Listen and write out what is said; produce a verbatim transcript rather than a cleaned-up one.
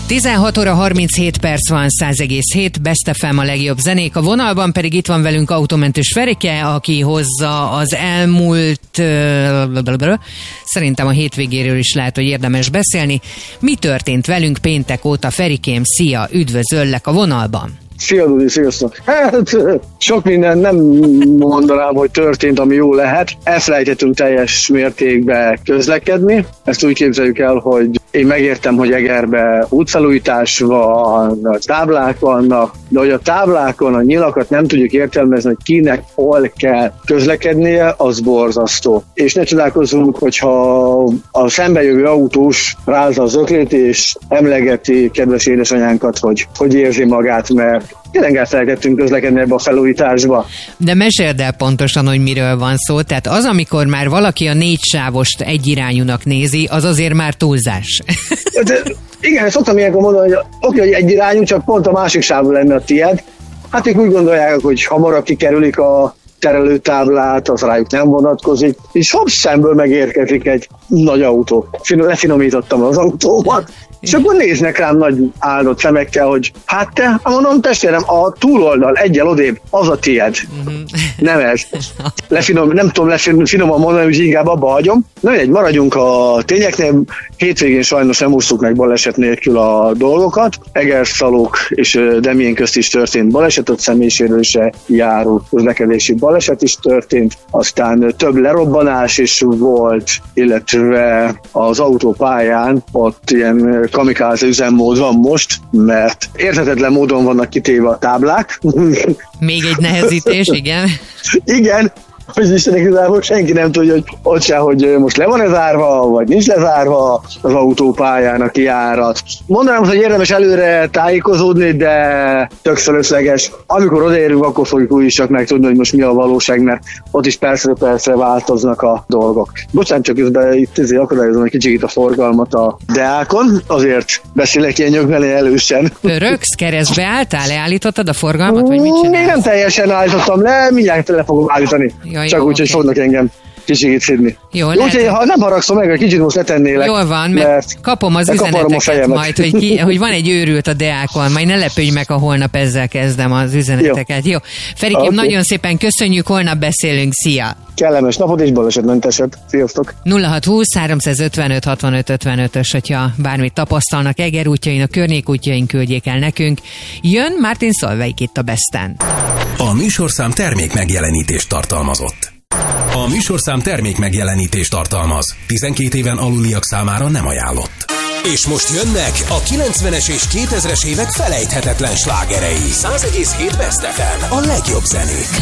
tizenhat óra harminchét perc van, száz egész hét, Best ef em a legjobb zenék. A vonalban pedig itt van velünk autómentős Ferike, aki hozza az elmúlt... Blablabla. Szerintem a hétvégéről is lehet, hogy érdemes beszélni. Mi történt velünk péntek óta, Ferikém? Szia, üdvözöllek a vonalban. Szia, Dudi, sziasztok! Hát, sok minden nem mondanám, hogy történt, ami jó lehet. Elfelejtettünk teljes mértékben közlekedni. Ezt úgy képzeljük el, hogy én megértem, hogy Egerbe útfelújítás van, táblák vannak, de hogy a táblákon a nyilakat nem tudjuk értelmezni, hogy kinek hol kell közlekednie, az borzasztó. És ne csodálkozzunk, hogyha a szembejövő autós rázza az öklét, és emlegeti kedves édesanyánkat, hogy hogy érzi magát, mert tényleg elfelejtettünk közlekedni ebbe a felújításba. De meséld el pontosan, hogy miről van szó. Tehát az, amikor már valaki a négy sávost egyirányúnak nézi, az azért már túlzás. De, igen, szoktam ilyenkor mondani, hogy oké, hogy egyirányú, csak pont a másik sávú lenne a tied. Hát ők úgy gondolják, hogy hamarabb kikerülik a terelőtáblát, az rájuk nem vonatkozik, és hopp, szemből megérkezik egy nagy autó. Lefinomítottam az autómat, és akkor néznek rám nagy áldott szemekkel, hogy hát te, mondom, testvérem, a túloldal egyel odébb, az a tied. Uh-huh. Nem ez. Lefinom, nem tudom lefinoman mondani, hogy inkább abba hagyom. Na egy, maradjunk a tényeknél. Hétvégén sajnos nem úsztuk meg baleset nélkül a dolgokat. Egerszalók és Demjén közt is történt baleset, ott személysérülése járó közlekedési baleset is történt. Aztán több lerobbanás is volt, illetve az autópályán ott ilyen kamikáze üzemmód van most, mert érthetetlen módon vannak kitéve a táblák. Még egy nehezítés, igen. Igen, hogy Istenek igazából senki nem tudja, hogy ott se, hogy most le van-e zárva, vagy nincs lezárva az autópályán a kijárat. Mondanám, hogy érdemes előre tájékozódni, de tök fölösleges. Amikor odaérünk, akkor fogjuk úgy is csak megtudni, hogy most mi a valóság, mert ott is percre percre változnak a dolgok. Bocsánat, csak közben itt azért akadályozom egy kicsit a forgalmat a Deákon, azért beszélek ilyen nyögvelé elősen. Pöröksz, keresztbe álltál? Leállítottad a forgalmat, vagy mit csinálsz? Még nem teljesen állítottam le, mindjárt le fogom állítani. Ja, csak úgy, okay. Hogy fognak engem kicsit szidni. Jó, jó, úgyhogy ha nem haragszom meg, egy kicsit most letennélek. Jól van, mert, mert kapom az üzeneteket majd, hogy, ki, hogy van egy őrült a Deákon, majd ne lepődj meg, ha holnap ezzel kezdem az üzeneteket. Jó. Jó. Ferikém, okay. Nagyon szépen köszönjük, holnap beszélünk, szia! Kellemes napot és balesetmenteset. Sziasztok! nulla hat húsz háromszázötvenöt hatvanöt ötvenötös, hogyha bármit tapasztalnak Eger útjain, a környék útjain, küldjék el nekünk. Jön Martin Solveig itt a Besten. A műsorszám termék megjelenítést tartalmazott. A műsorszám termék megjelenítést tartalmaz. tizenkét éven aluliak számára nem ajánlott. És most jönnek a kilencvenes és kétezres évek felejthetetlen slágerei. száz egész hét Best ef em, a legjobb zenék.